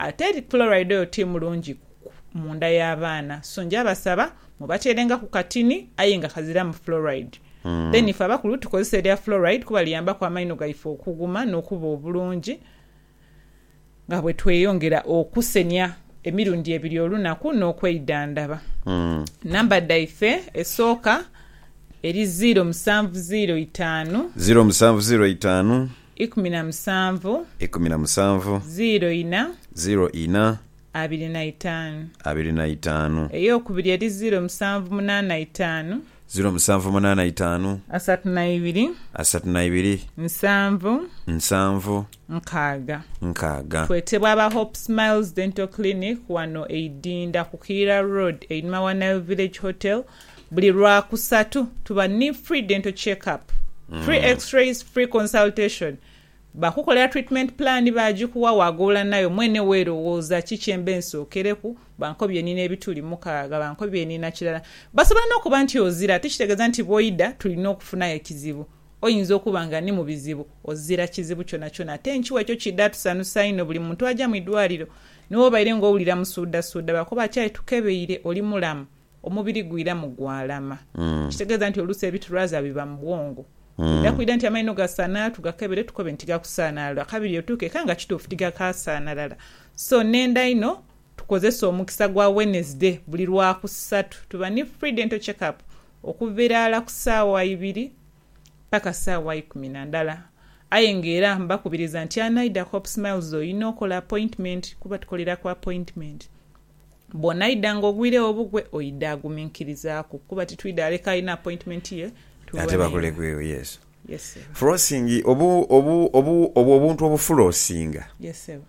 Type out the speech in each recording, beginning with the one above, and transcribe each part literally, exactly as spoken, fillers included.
ate fluoride oyo ti mulungi munda y'abaana so njabasaba mubaterenga ku katini aye nga kaziramu fluoride. Mm. Then ife abakulu tukozesa erya fluoride kuba liyambako amaino gaife okuguma n'okuba obulungi nga bwe tweyongera okusenya emirundi ebiri olunaku n'okweyidandaba. Mm. Namba daife esooka eri zero musanvu zero itaano zero musanvu zero itaano ikumi na musanvu ikumi na musanvu zero ina zero ina abiri na itaano abiri na itaano ey'okubiri eri zero musanvu munaana itaano zero musanvu munaana itaano asatu na ibiri asatu na ibiri nsanvu nsanvu nkaaga nkaaga. twetebwa aba Hope Smiles Dental Clinic wano eidinda ku Kira Road einuma wa Nile Village Hotel. Buli lwakusatu tuba ni free dental check-up, free mm. x-rays, free consultation. Bakukolera treatment plan bagikuwa wagola nayo mwene weerowooza kiki embenso okereku bankobye nina ebituli mukaaga bankobye nina kirala basobola n'okuba nti ozira tikitegeeza nti bwoyida tulina okufuna ekizibu oyinza okuba nga ni mu bizibu ozira kizibu kyona kyona ate enkiwa ekyo kidda tusanusa ino buli muntu ajja mu ddwaliro niwo baire ng'owulira musuuda suuda bakoba kyali tukebeire oli mulamu omubiri gwira mu gwalama. Mm. Kitegeeza nti oluusi ebitulwaza biba mu bwongo. Mm. Ndakwida nti amaino gasaana tugakebere tukobe nti gakusaanalala kabiri otuuke kanga kituufu tigakaasaanalala. So nenda ino tukozesa omukisa gwa Wednesday buli lwakusatu tuba ni free dental check-up okuviira ku ssaawa ibiri paka ssaawa ikumi na ndala. Aye ng'era mbakubiriza nti anaida Hope Smiles oyina okola appointment kuba tukolera ku appointment. Bonaida ng'ogwire obugwe oyida aguminkirizaako kuba titwida aleka alina appointment ye ate bakole gweyo. Yes. Yes sir. Flossing obu obu obu obu obuntu obuflossinga. Yes sir.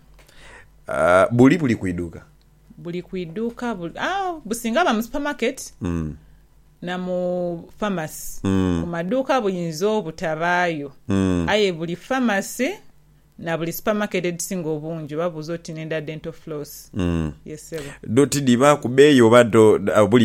Uh, buli buli kuiduka buli kuiduka buli ah businga ba mu supermarket mm. na mu pharmacy mm. ku maduuka buyinza obutabaayo mm. aye buli pharmacy na buli supermarket edisinga obungi babuza oti nenda dental floss. Mm. Yes sir. Doti diba kubeyo bado uh, buli